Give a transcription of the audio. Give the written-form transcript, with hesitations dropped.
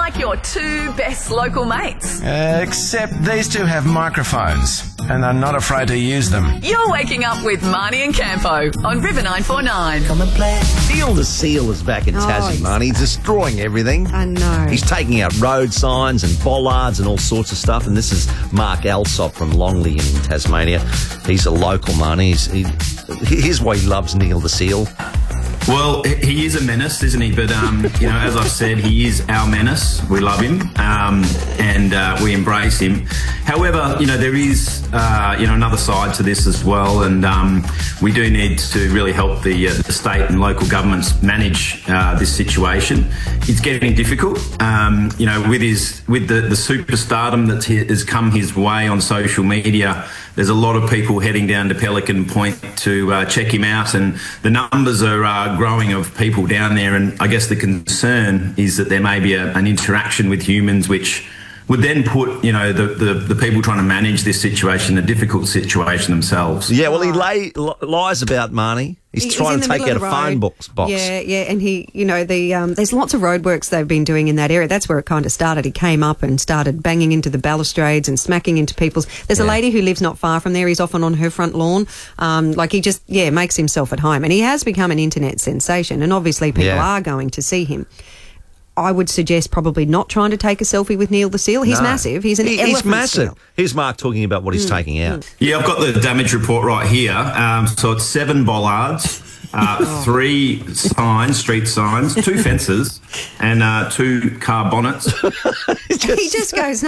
like your two best local mates. Except these two have microphones and are not afraid to use them. You're waking up with Marnie and Campo on River 949. Come and play. Neil the Seal is back in Tassie, he's- man. He's destroying everything. I know. He's taking out road signs and bollards and all sorts of stuff. And this is Mark Alsop from Longley in Tasmania. He's a local, man. Here's why he loves Neil the Seal. Well, he is a menace, isn't he? But, as I've said, he is our menace. We love him and we embrace him. However, there is, another side to this as well. And we do need to really help the state and local governments manage this situation. It's getting difficult, with the superstardom that has come his way on social media. There's a lot of people heading down to Pelican Point to check him out, and the numbers are growing of people down there. And I guess the concern is that there may be an interaction with humans, which would then put, the people trying to manage this situation in a difficult situation themselves. Yeah, well, he lies about Marnie. He's trying to take out a phone box. Yeah, and he, there's lots of roadworks they've been doing in that area. That's where it kind of started. He came up and started banging into the balustrades and smacking into people's. There's a lady who lives not far from there. He's often on her front lawn. He just, makes himself at home. And he has become an internet sensation. And obviously people are going to see him. I would suggest probably not trying to take a selfie with Neil the Seal. He's massive. He's an elephant. He's massive. Scale. Here's Mark talking about what he's taking out. Yeah, I've got the damage report right here. So it's 7 bollards, 3 street signs, 2 fences, and 2 car bonnets. He just goes